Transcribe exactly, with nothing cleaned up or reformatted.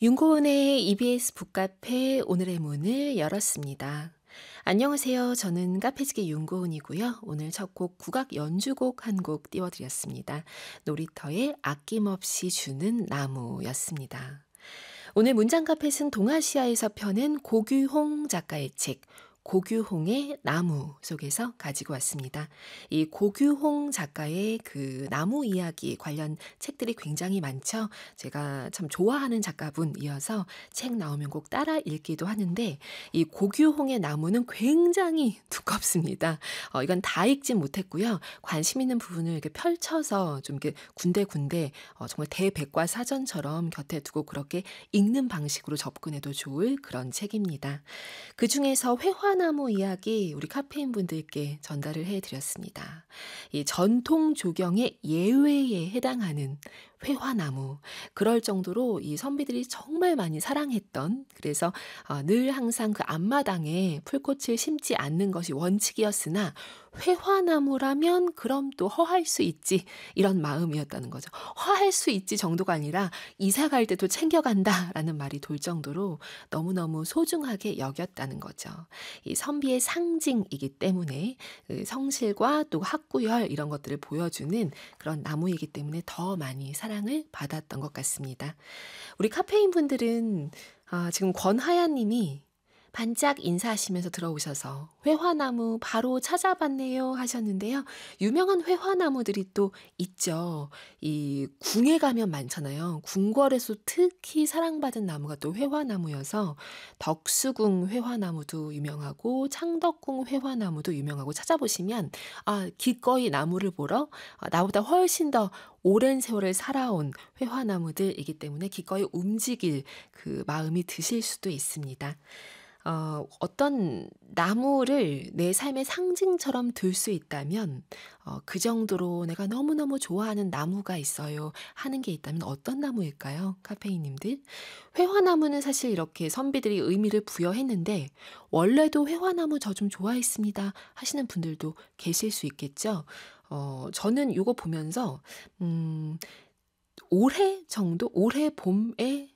윤고은의 이비에스 북카페 오늘의 문을 열었습니다. 안녕하세요. 저는 카페지기 윤고은이고요. 오늘 첫 곡 국악 연주곡 한 곡 띄워드렸습니다. 놀이터의 아낌없이 주는 나무였습니다. 오늘 문장 카펫은 동아시아에서 펴낸 고규홍 작가의 책 고규홍의 나무 속에서 가지고 왔습니다. 이 고규홍 작가의 그 나무 이야기 관련 책들이 굉장히 많죠. 제가 참 좋아하는 작가분이어서 책 나오면 꼭 따라 읽기도 하는데 이 고규홍의 나무는 굉장히 두껍습니다. 어, 이건 다 읽진 못했고요. 관심 있는 부분을 이렇게 펼쳐서 좀 이렇게 군데군데 어, 정말 대백과사전처럼 곁에 두고 그렇게 읽는 방식으로 접근해도 좋을 그런 책입니다. 그중에서 회화나무 이야기 우리 카페인 분들께 전달을 해드렸습니다. 이 전통 조경의 예외에 해당하는 회화나무, 그럴 정도로 이 선비들이 정말 많이 사랑했던, 그래서 어, 늘 항상 그 앞마당에 풀꽃을 심지 않는 것이 원칙이었으나 회화나무라면 그럼 또 허할 수 있지, 이런 마음이었다는 거죠. 허할 수 있지 정도가 아니라 이사 갈 때도 챙겨간다라는 말이 돌 정도로 너무너무 소중하게 여겼다는 거죠. 이 선비의 상징이기 때문에 그 성실과 또 학구열 이런 것들을 보여주는 그런 나무이기 때문에 더 많이 사랑을 받았던 것 같습니다. 우리 카페인 분들은 아, 지금 권하연 님이 반짝 인사하시면서 들어오셔서 회화나무 바로 찾아봤네요 하셨는데요. 유명한 회화나무들이 또 있죠. 이 궁에 가면 많잖아요. 궁궐에서 특히 사랑받은 나무가 또 회화나무여서 덕수궁 회화나무도 유명하고 창덕궁 회화나무도 유명하고 찾아보시면 아, 기꺼이 나무를 보러 아, 나보다 훨씬 더 오랜 세월을 살아온 회화나무들이기 때문에 기꺼이 움직일 그 마음이 드실 수도 있습니다. 어, 어떤 나무를 내 삶의 상징처럼 들 수 있다면 어, 그 정도로 내가 너무너무 좋아하는 나무가 있어요 하는 게 있다면 어떤 나무일까요? 카페인님들. 회화나무는 사실 이렇게 선비들이 의미를 부여했는데 원래도 회화나무 저 좀 좋아했습니다 하시는 분들도 계실 수 있겠죠. 어, 저는 이거 보면서 음, 올해 정도? 올해 봄에